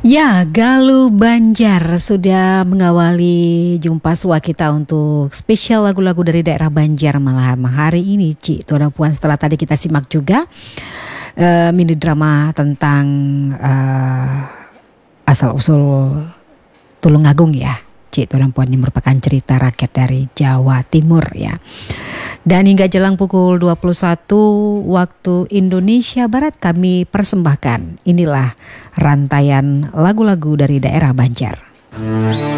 Ya, Galuh Banjar sudah mengawali jumpa sua kita untuk spesial lagu-lagu dari daerah Banjar malam hari ini, Ci. Tuan dan Puan, setelah tadi kita simak juga mini drama tentang asal-usul Tulungagung ya, Ci. Tuan dan Puan, ini merupakan cerita rakyat dari Jawa Timur ya. Dan hingga jelang pukul 21 waktu Indonesia Barat kami persembahkan inilah rantaian lagu-lagu dari daerah Banjar.